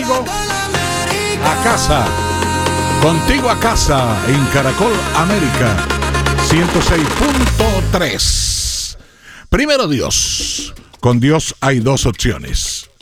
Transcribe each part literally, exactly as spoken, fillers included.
contigo a casa. Contigo a casa en Caracol América ciento seis punto tres. Primero Dios. Con Dios hay dos opciones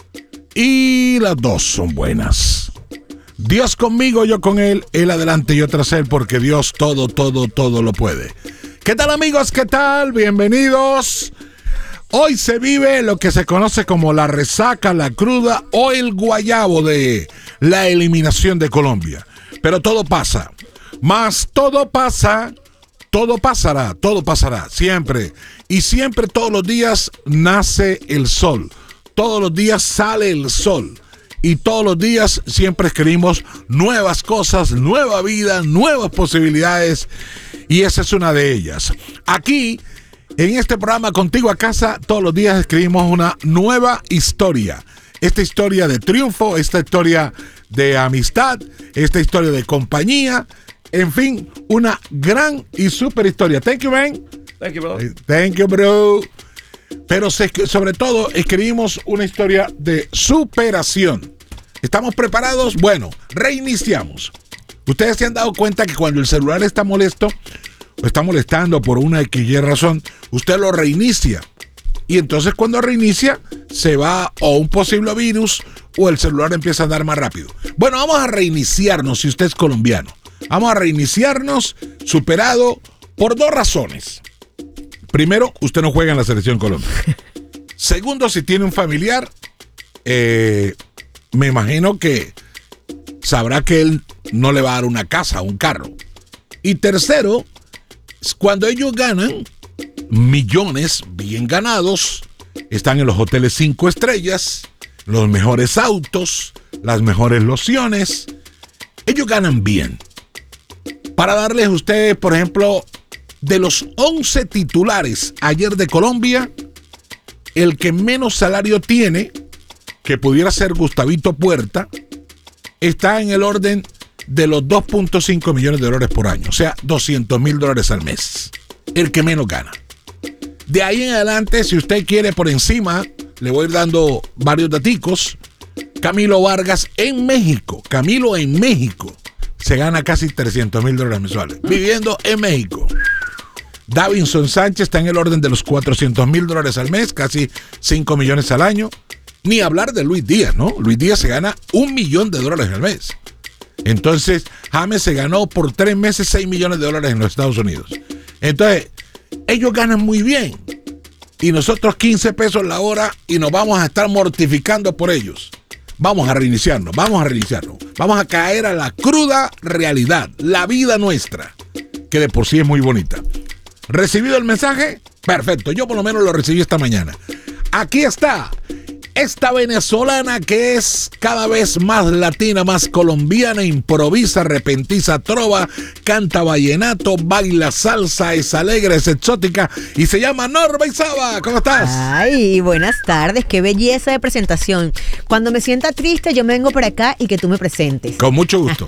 y las dos son buenas. Dios conmigo, yo con Él, Él adelante, yo tras Él, porque Dios todo, todo, todo lo puede. ¿Qué tal, amigos? ¿Qué tal? Bienvenidos. Hoy se vive lo que se conoce como la resaca, la cruda o el guayabo de la eliminación de Colombia. Pero todo pasa, más todo pasa, todo pasará, todo pasará, siempre. Y siempre, todos los días, nace el sol. Todos los días sale el sol. Y todos los días siempre escribimos nuevas cosas, nueva vida, nuevas posibilidades. Y esa es una de ellas. Aquí, en este programa Contigo a Casa, todos los días escribimos una nueva historia. Esta historia de triunfo, esta historia de amistad, esta historia de compañía, en fin, una gran y super historia. Thank you, man. Thank you, bro. Thank you, bro. Pero se, sobre todo escribimos una historia de superación. ¿Estamos preparados? Bueno, reiniciamos. Ustedes se han dado cuenta que cuando el celular está molesto o está molestando por una X Y razón, usted lo reinicia. Y entonces cuando reinicia, se va o un posible virus o el celular empieza a andar más rápido. Bueno, vamos a reiniciarnos si usted es colombiano. Vamos a reiniciarnos superado por dos razones. Primero, usted no juega en la Selección Colombia. Segundo, si tiene un familiar, eh, me imagino que sabrá que él no le va a dar una casa o un carro. Y tercero, cuando ellos ganan millones bien ganados, están en los hoteles cinco estrellas, los mejores autos, las mejores lociones. Ellos ganan bien. Para darles a ustedes, por ejemplo, de los once titulares ayer de Colombia, el que menos salario tiene, que pudiera ser Gustavito Puerta, está en el orden de los dos punto cinco millones de dólares por año, o sea, doscientos mil dólares al mes. El que menos gana. De ahí en adelante, si usted quiere por encima, le voy a ir dando varios daticos. Camilo Vargas en México, Camilo en México, se gana casi trescientos mil dólares mensuales, viviendo en México. Davinson Sánchez está en el orden de los cuatrocientos mil dólares al mes, casi cinco millones al año. Ni hablar de Luis Díaz, ¿no? Luis Díaz se gana un millón de dólares al mes. Entonces, James se ganó por tres meses seis millones de dólares en los Estados Unidos. Entonces, ellos ganan muy bien. Y nosotros quince pesos la hora y nos vamos a estar mortificando por ellos. Vamos a reiniciarnos, vamos a reiniciarnos. Vamos a caer a la cruda realidad, la vida nuestra, que de por sí es muy bonita. ¿Recibido el mensaje? Perfecto, yo por lo menos lo recibí esta mañana. Aquí está. Esta venezolana que es cada vez más latina, más colombiana, improvisa, repentiza trova, canta vallenato, baila salsa, es alegre, es exótica y se llama Norma Izaba. ¿Cómo estás? Ay, buenas tardes, qué belleza de presentación. Cuando me sienta triste yo me vengo por acá y que tú me presentes. Con mucho gusto.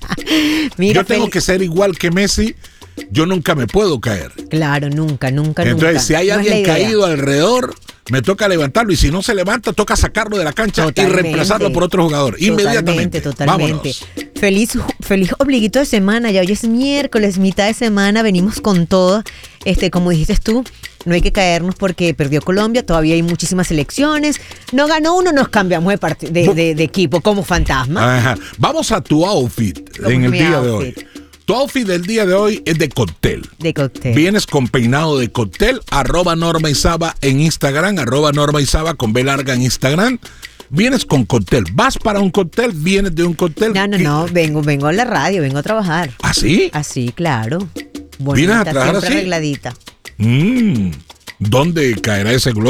Mira, yo tengo Fel- que ser igual que Messi. Yo nunca me puedo caer. Claro, nunca, nunca, Entonces, nunca. si hay no alguien caído alrededor, me toca levantarlo. Y si no se levanta, toca sacarlo de la cancha totalmente. Y reemplazarlo por otro jugador. Totalmente, inmediatamente. Totalmente. Feliz, feliz obliguito de semana. Ya hoy es miércoles, mitad de semana. Venimos con todo. Este, como dijiste tú, no hay que caernos porque perdió Colombia. Todavía hay muchísimas selecciones. No ganó uno, nos cambiamos de, part- de, de, de equipo como fantasma. Ajá. Vamos a tu outfit en el día outfit. de hoy. Tu outfit del día de hoy es de cóctel. De cóctel. Vienes con peinado de cóctel, arroba Norma Izaba en Instagram, arroba Norma Izaba con B larga en Instagram. Vienes con cóctel. Vas para un cóctel, vienes de un cóctel. No, no, que... no. Vengo, vengo a la radio, vengo a trabajar. ¿Ah, sí? Así, claro. Bonita, ¿vienes a trabajar siempre así? Arregladita. Mm, ¿Dónde caerá ese globo?